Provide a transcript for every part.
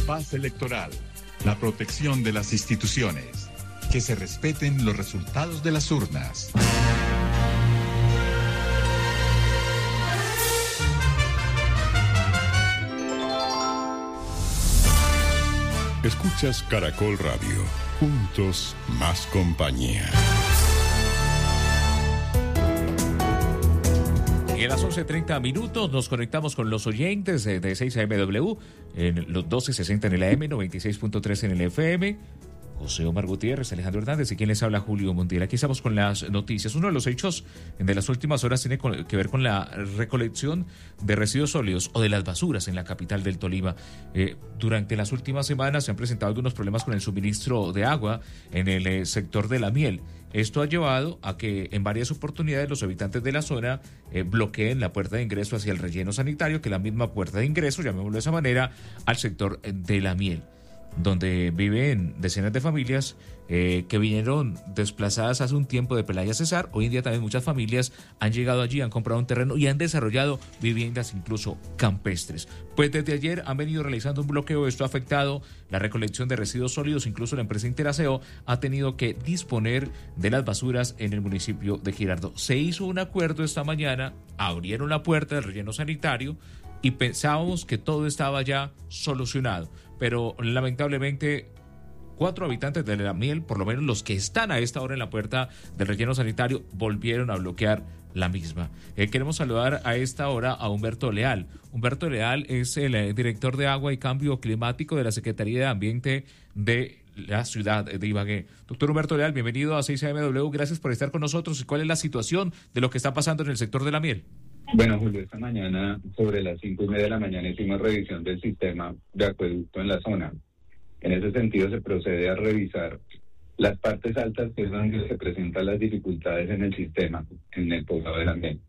paz electoral, la protección de las instituciones, que se respeten los resultados de las urnas. Escuchas Caracol Radio. Juntos, más compañía. Y a las 11:30 nos conectamos con los oyentes de 6 AMW en los 1260 en el AM, 96.3 en el FM. José Omar Gutiérrez, Alejandro Hernández y quien les habla, Julio Montiel. Aquí estamos con las noticias. Uno de los hechos de las últimas horas tiene que ver con la recolección de residuos sólidos o de las basuras en la capital del Tolima. Durante las últimas semanas se han presentado algunos problemas con el suministro de agua en el sector de La Miel. Esto ha llevado a que en varias oportunidades los habitantes de la zona bloqueen la puerta de ingreso hacia el relleno sanitario, que es la misma puerta de ingreso, llamémoslo de esa manera, al sector de La Miel, donde viven decenas de familias que vinieron desplazadas hace un tiempo de Pelaya Cesar. Hoy en día también muchas familias han llegado allí, han comprado un terreno y han desarrollado viviendas incluso campestres. Pues desde ayer han venido realizando un bloqueo. Esto ha afectado la recolección de residuos sólidos. Incluso la empresa Interaseo ha tenido que disponer de las basuras en el municipio de Girardot. Se hizo un acuerdo esta mañana, abrieron la puerta del relleno sanitario y pensábamos que todo estaba ya solucionado, pero lamentablemente 4 habitantes de La Miel, por lo menos los que están a esta hora en la puerta del relleno sanitario, volvieron a bloquear la misma. Queremos saludar a esta hora a Humberto Leal. Humberto Leal es el director de Agua y Cambio Climático de la Secretaría de Ambiente de la ciudad de Ibagué. Doctor Humberto Leal, bienvenido a 6 AMW, gracias por estar con nosotros. ¿Cuál es la situación de lo que está pasando en el sector de La Miel? Bueno, Julio, esta mañana, sobre las 5:30 de la mañana, hicimos revisión del sistema de acueducto en la zona. En ese sentido, se procede a revisar las partes altas, que es donde se presentan las dificultades en el sistema, en el poblado de La Miel.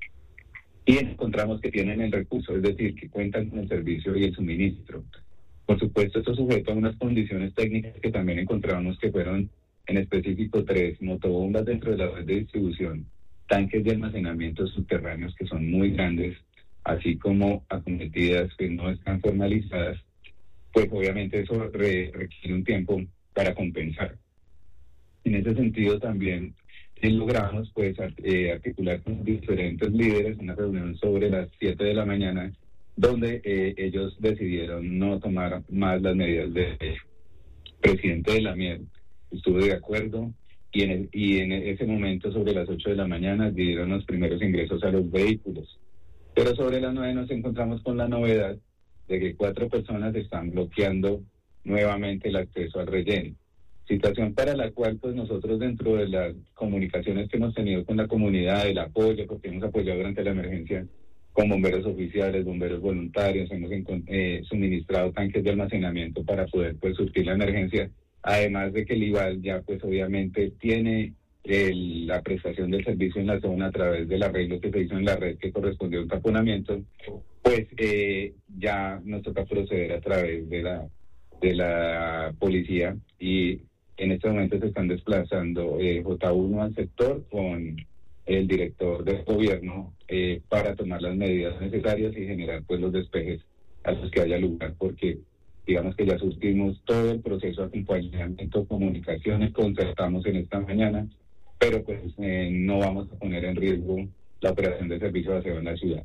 Y encontramos que tienen el recurso, es decir, que cuentan con el servicio y el suministro. Por supuesto, esto sujeto a unas condiciones técnicas que también encontramos, que fueron en específico 3 motobombas dentro de la red de distribución, tanques de almacenamiento subterráneos que son muy grandes, así como acometidas que no están formalizadas. Pues obviamente eso requiere un tiempo para compensar. En ese sentido también logramos pues articular con diferentes líderes una reunión sobre las 7 de la mañana, donde ellos decidieron no tomar más las medidas de presidente de La Miel. Estuvo de acuerdo y en ese momento, sobre las 8 de la mañana, dieron los primeros ingresos a los vehículos. Pero sobre las 9 nos encontramos con la novedad de que 4 personas están bloqueando nuevamente el acceso al relleno. Situación para la cual pues nosotros, dentro de las comunicaciones que hemos tenido con la comunidad, el apoyo, porque hemos apoyado durante la emergencia con bomberos oficiales, bomberos voluntarios, hemos suministrado tanques de almacenamiento para poder pues surtir la emergencia, además de que el IVAL ya pues obviamente tiene la prestación del servicio en la zona a través del arreglo que se hizo en la red que correspondió a un taponamiento. Pues ya nos toca proceder a través de la policía, y en este momento se están desplazando J1 al sector con el director del gobierno para tomar las medidas necesarias y generar pues los despejes a los que haya lugar, porque digamos que ya surtimos todo el proceso de acompañamiento, comunicaciones, concertamos en esta mañana, pero pues no vamos a poner en riesgo la operación de servicio de aseo en la ciudad.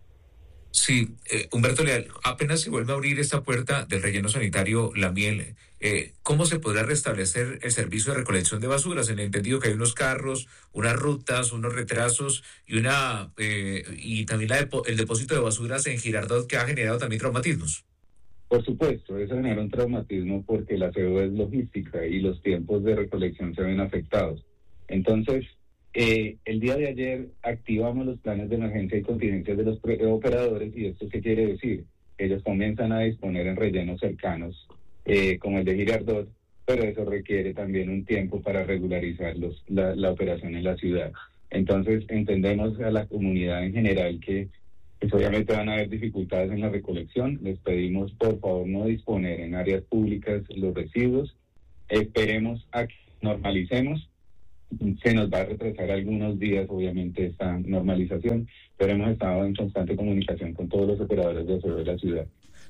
Sí, Humberto Leal, apenas se vuelve a abrir esta puerta del relleno sanitario La Miel, ¿cómo se podrá restablecer el servicio de recolección de basuras? En el entendido que hay unos carros, unas rutas, unos retrasos y también el depósito de basuras en Girardot, que ha generado también traumatismos. Por supuesto, eso genera un traumatismo porque la aseo es logística y los tiempos de recolección se ven afectados. Entonces, el día de ayer activamos los planes de emergencia y contingencias de los operadores. ¿Y esto qué quiere decir? Ellos comienzan a disponer en rellenos cercanos, como el de Girardot, pero eso requiere también un tiempo para regularizar la operación en la ciudad. Entonces, entendemos a la comunidad en general que pues obviamente van a haber dificultades en la recolección. Les pedimos, por favor, no disponer en áreas públicas los residuos. Esperemos a que normalicemos. Se nos va a retrasar algunos días, obviamente, esta normalización, pero hemos estado en constante comunicación con todos los operadores de aseo de la ciudad.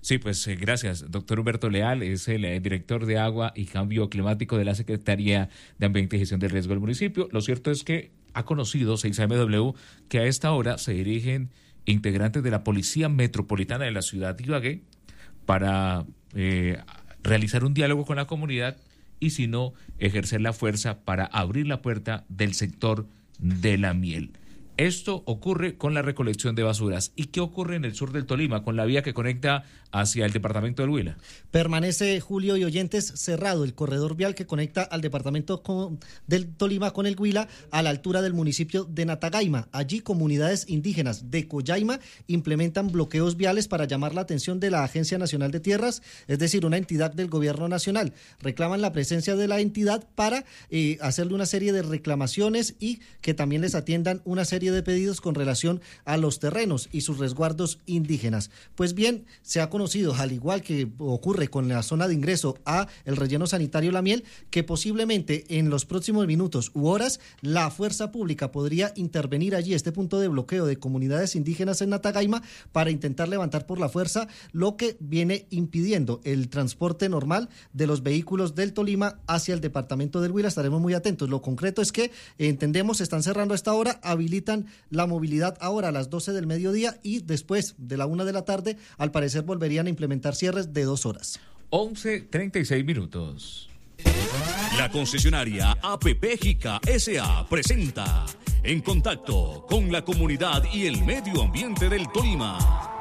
Sí, pues gracias, doctor Humberto Leal, es el director de Agua y Cambio Climático de la Secretaría de Ambiente y Gestión del Riesgo del municipio. Lo cierto es que ha conocido 6AMW que a esta hora se dirigen integrantes de la Policía Metropolitana de la ciudad de Ibagué para realizar un diálogo con la comunidad y, si no, ejercer la fuerza para abrir la puerta del sector de la miel. Esto ocurre con la recolección de basuras. ¿Y qué ocurre en el sur del Tolima con la vía que conecta hacia el departamento del Huila? Permanece, Julio y oyentes, cerrado el corredor vial que conecta al departamento del Tolima con el Huila a la altura del municipio de Natagaima. Allí comunidades indígenas de Collaima implementan bloqueos viales para llamar la atención de la Agencia Nacional de Tierras, es decir, una entidad del gobierno nacional. Reclaman la presencia de la entidad para hacerle una serie de reclamaciones y que también les atiendan una serie de pedidos con relación a los terrenos y sus resguardos indígenas. Pues bien, se ha conocido, al igual que ocurre con la zona de ingreso a el relleno sanitario La Miel, que posiblemente en los próximos minutos u horas la fuerza pública podría intervenir allí, este punto de bloqueo de comunidades indígenas en Natagaima, para intentar levantar por la fuerza lo que viene impidiendo el transporte normal de los vehículos del Tolima hacia el departamento del Huila. Estaremos muy atentos. Lo concreto es que entendemos están cerrando a esta hora, habilitan la movilidad ahora a las 12 del mediodía y después de la 1 de la tarde al parecer volverían a implementar cierres de 2 horas. 11:36 minutos. La concesionaria APP Jica S.A. presenta En Contacto con la comunidad y el medio ambiente del Tolima.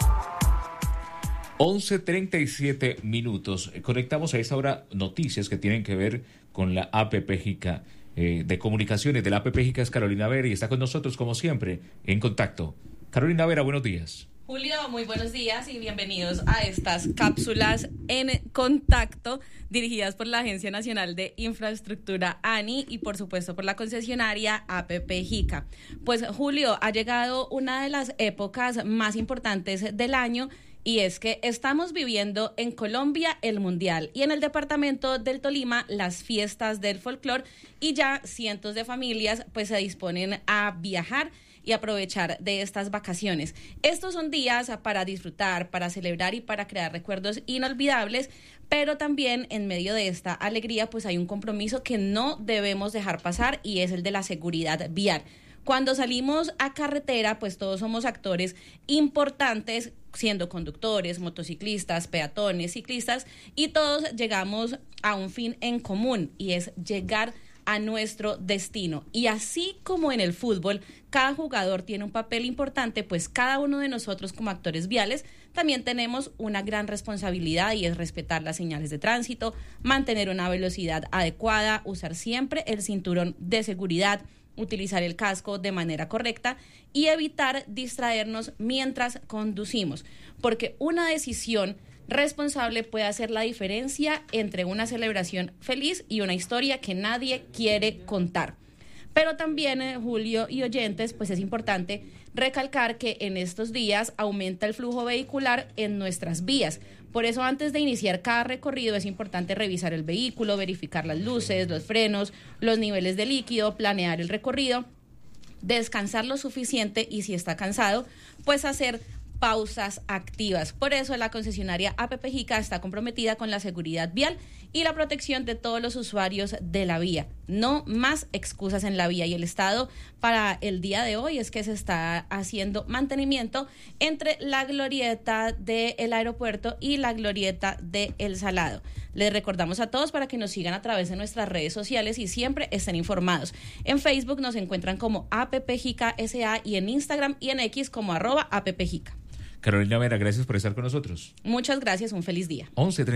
11:37 minutos. Conectamos a esta hora noticias que tienen que ver con la APP Jica. De comunicaciones de la APP Jica es Carolina Vera y está con nosotros como siempre en Contacto. Carolina Vera, buenos días. Julio, muy buenos días y bienvenidos a estas cápsulas en Contacto dirigidas por la Agencia Nacional de Infraestructura ANI y por supuesto por la concesionaria APP Jica. Pues Julio, ha llegado una de las épocas más importantes del año y es que estamos viviendo en Colombia el Mundial y en el departamento del Tolima las fiestas del folclor y ya cientos de familias pues se disponen a viajar y aprovechar de estas vacaciones. Estos son días para disfrutar, para celebrar y para crear recuerdos inolvidables, pero también en medio de esta alegría pues hay un compromiso que no debemos dejar pasar y es el de la seguridad vial. Cuando salimos a carretera, pues todos somos actores importantes, siendo conductores, motociclistas, peatones, ciclistas, y todos llegamos a un fin en común, y es llegar a nuestro destino. Y así como en el fútbol, cada jugador tiene un papel importante, pues cada uno de nosotros como actores viales también tenemos una gran responsabilidad y es respetar las señales de tránsito, mantener una velocidad adecuada, usar siempre el cinturón de seguridad, utilizar el casco de manera correcta y evitar distraernos mientras conducimos, porque una decisión responsable puede hacer la diferencia entre una celebración feliz y una historia que nadie quiere contar. Pero también, Julio y oyentes, pues es importante recalcar que en estos días aumenta el flujo vehicular en nuestras vías. Por eso, antes de iniciar cada recorrido, es importante revisar el vehículo, verificar las luces, los frenos, los niveles de líquido, planear el recorrido, descansar lo suficiente y si está cansado, pues hacer pausas activas. Por eso la concesionaria APP Jica está comprometida con la seguridad vial y la protección de todos los usuarios de la vía. No más excusas en la vía, y el estado para el día de hoy es que se está haciendo mantenimiento entre la glorieta del aeropuerto y la glorieta de El Salado. Les recordamos a todos para que nos sigan a través de nuestras redes sociales y siempre estén informados. En Facebook nos encuentran como APP Jica S.A. y en Instagram y en X como @APP Jica. Carolina Vera, gracias por estar con nosotros. Muchas gracias, un feliz día.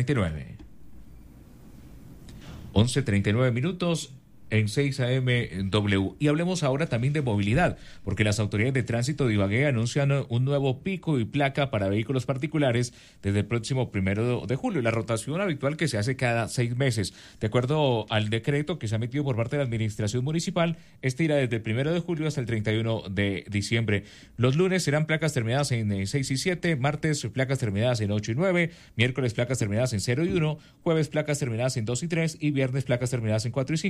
11:39 minutos en 6AMW. Y hablemos ahora también de movilidad, porque las autoridades de tránsito de Ibagué anuncian un nuevo pico y placa para vehículos particulares desde el próximo 1 de julio, la rotación habitual que se hace cada 6 meses. De acuerdo al decreto que se ha emitido por parte de la administración municipal, este irá desde el 1 de julio hasta el 31 de diciembre. Los lunes serán placas terminadas en 6 y 7, martes placas terminadas en 8 y 9, miércoles placas terminadas en 0 y 1, jueves placas terminadas en 2 y 3 y viernes placas terminadas en 4 y 5.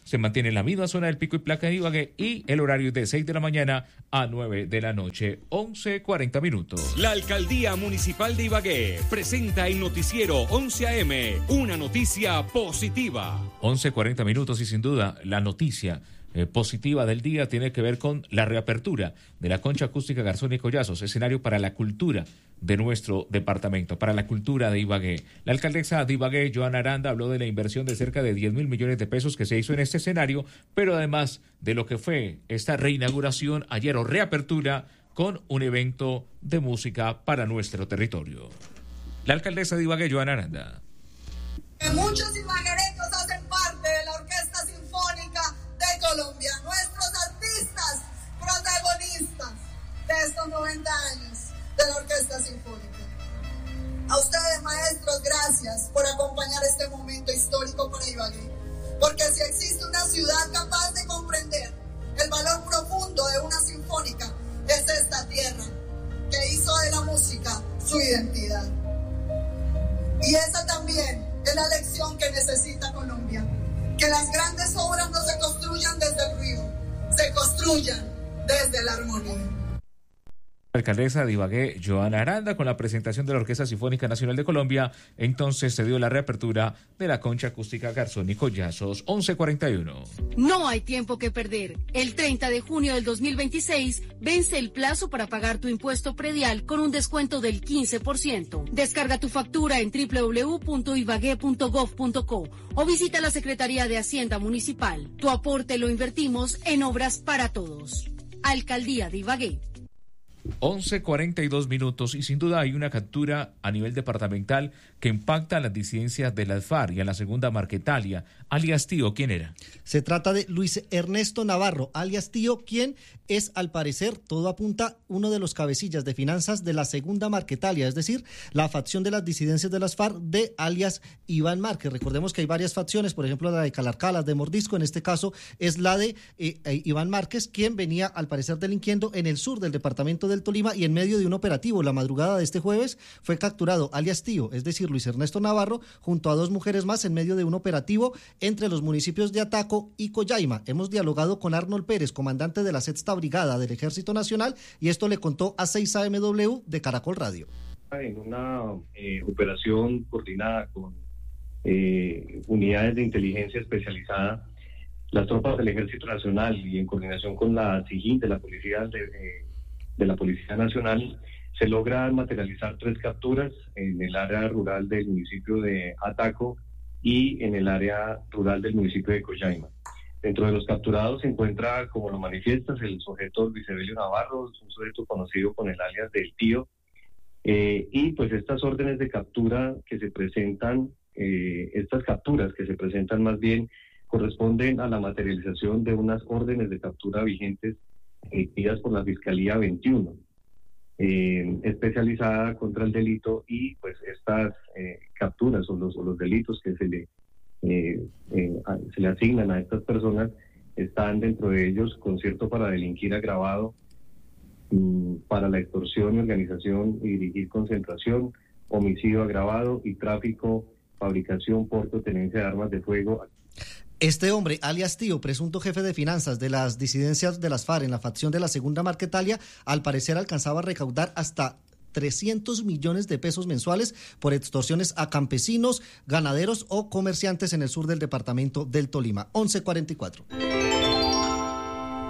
se mantiene en la misma zona del pico y placa de Ibagué y el horario es de 6 de la mañana a 9 de la noche, 11:40 minutos. La Alcaldía Municipal de Ibagué presenta el noticiero 11 AM, una noticia positiva. 11:40 minutos y sin duda la noticia positiva del día tiene que ver con la reapertura de la Concha Acústica Garzón y Collazos, escenario para la cultura de nuestro departamento, para la cultura de Ibagué. La alcaldesa de Ibagué, Joana Aranda, habló de la inversión de cerca de 10.000 millones de pesos que se hizo en este escenario, pero además de lo que fue esta reinauguración ayer o reapertura con un evento de música para nuestro territorio. La alcaldesa de Ibagué, Joana Aranda. Muchos ibaguereños hacen parte de la Orquesta Sinfónica de Colombia, nuestros artistas protagonistas de estos 90 años de la Orquesta Sinfónica. A ustedes, maestros, gracias por acompañar este momento histórico para Ibagué, porque si existe una ciudad capaz de comprender el valor profundo de una sinfónica, es esta tierra que hizo de la música su identidad. Y esa también es la lección que necesita Colombia, que las grandes obras no se construyan desde el ruido, se construyan desde la armonía. Alcaldesa de Ibagué, Joana Aranda, con la presentación de la Orquesta Sinfónica Nacional de Colombia, entonces se dio la reapertura de la Concha Acústica Garzón y Collazos, 11:41. No hay tiempo que perder. El 30 de junio del 2026 vence el plazo para pagar tu impuesto predial con un descuento del 15%. Descarga tu factura en www.ibagué.gov.co o visita la Secretaría de Hacienda Municipal. Tu aporte lo invertimos en obras para todos. Alcaldía de Ibagué. 11:42 minutos y sin duda hay una captura a nivel departamental que impacta a las disidencias de las FARC y a la segunda Marquetalia. Alias Tío, ¿quién era? Se trata de Luis Ernesto Navarro, alias Tío, quien es, al parecer, todo apunta, uno de los cabecillas de finanzas de la segunda Marquetalia, es decir, la facción de las disidencias de las FARC de alias Iván Márquez. Recordemos que hay varias facciones, por ejemplo, la de Calarcalas, de Mordisco, en este caso es la de Iván Márquez, quien venía, al parecer, delinquiendo en el sur del departamento del Tolima, y en medio de un operativo la madrugada de este jueves fue capturado alias Tío, es decir, Luis Ernesto Navarro, junto a 2 mujeres más en medio de un operativo entre los municipios de Ataco y Collaima. Hemos dialogado con Arnold Pérez, comandante de la Sexta Brigada del Ejército Nacional, y esto le contó a 6AMW de Caracol Radio. En una operación coordinada con unidades de inteligencia especializada, las tropas del Ejército Nacional y en coordinación con la SIGIN de la Policía de la Policía Nacional, se logra materializar 3 capturas en el área rural del municipio de Ataco y en el área rural del municipio de Collaima. Dentro de los capturados se encuentra, como lo manifiestas, el sujeto Luis Evelio Navarro, un sujeto conocido con el alias del Tío, y pues estas órdenes de captura que se presentan, estas capturas que se presentan más bien, corresponden a la materialización de unas órdenes de captura vigentes emitidas por la Fiscalía 21, especializada contra el delito, y pues estas capturas o los delitos que se le asignan a estas personas están dentro de ellos concierto para delinquir agravado, para la extorsión y organización y dirigir concentración, homicidio agravado y tráfico, fabricación, porte, tenencia de armas de fuego. Este hombre, alias Tío, presunto jefe de finanzas de las disidencias de las FARC en la facción de la segunda Marquetalia, al parecer alcanzaba a recaudar hasta 300 millones de pesos mensuales por extorsiones a campesinos, ganaderos o comerciantes en el sur del departamento del Tolima. 11:44.